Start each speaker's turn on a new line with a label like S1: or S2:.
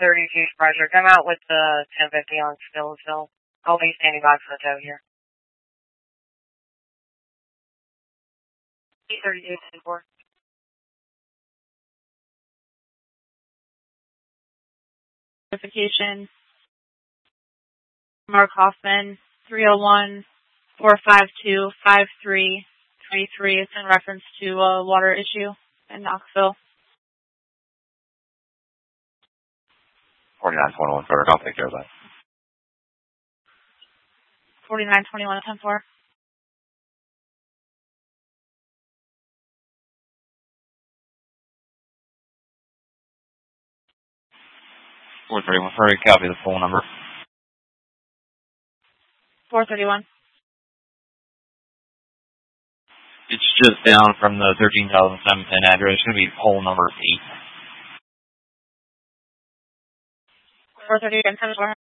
S1: 32 pressure. Come out with the 1050 on Spillisville. I'll be standing by for a tow here. 32 10-4.
S2: Notification. Mark Hoffman, 301-452-5333. It's in reference to a water issue in Knoxville.
S3: 4921 Ferg, I'll take care of that.
S2: 4921 10-4.
S3: Ferg, copy the phone number.
S2: 431.
S3: It's just down from the 13,710 address. It's going to be pole number 8.
S2: 430 and 10-4.